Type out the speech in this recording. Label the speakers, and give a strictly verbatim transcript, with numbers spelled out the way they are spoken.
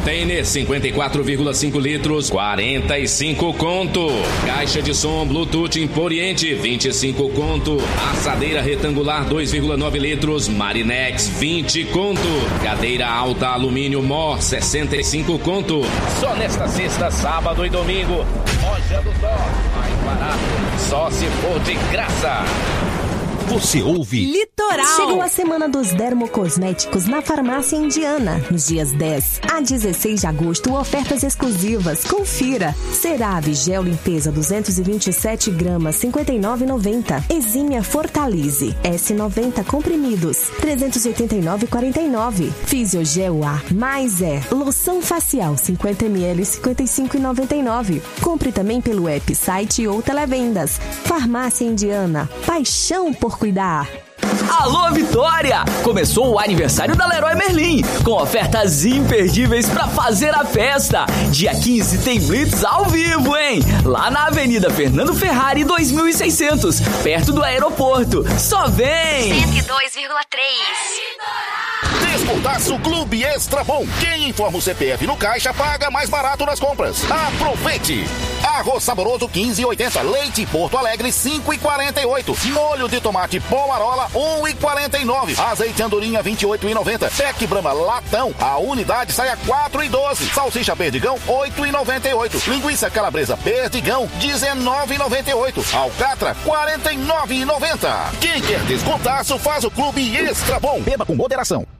Speaker 1: Container cinquenta e quatro vírgula cinco litros, quarenta e cinco conto. Caixa de som Bluetooth Emporiente, vinte e cinco conto. Assadeira retangular dois vírgula nove litros, Marinex, vinte conto. Cadeira alta alumínio Mor, sessenta e cinco conto. Só nesta sexta, sábado e domingo. Loja do Dó, mais barato, só se for de graça.
Speaker 2: Você ouve
Speaker 3: Litoral.
Speaker 4: Chegou a semana dos dermocosméticos na Farmácia Indiana. Nos dias dez a dezesseis de agosto, ofertas exclusivas. Confira. CeraVe Gel Limpeza duzentos e vinte e sete gramas, cinquenta e nove reais e noventa centavos. Exímia Fortalize S noventa comprimidos, trezentos e oitenta e nove reais e quarenta e nove centavos. Fisiogel A mais é loção facial cinquenta mililitros, cinquenta e cinco reais e noventa e nove centavos. Compre também pelo app, site ou televendas. Farmácia Indiana. Paixão por cuidar.
Speaker 5: Alô, Vitória! Começou o aniversário da Leroy Merlin, com ofertas imperdíveis pra fazer a festa. Dia quinze tem Blitz ao vivo, hein? Lá na Avenida Fernando Ferrari dois mil e seiscentos, perto do aeroporto. Só vem!
Speaker 3: cento e dois vírgula três.
Speaker 6: Descontaço Clube Extra Bom. Quem informa o C P F no caixa paga mais barato nas compras. Aproveite! Arroz saboroso quinze e oitenta, leite Porto Alegre cinco e quarenta e oito, molho de tomate Pomarola um e quarenta e nove, azeite andorinha vinte e oito e noventa, Tec Brahma latão, a unidade sai a quatro e doze, salsicha Perdigão oito e noventa e oito, linguiça calabresa Perdigão dezenove e noventa e oito, alcatra quarenta e nove e noventa. Quem quer descontaço faz o Clube Extra Bom. Beba com moderação.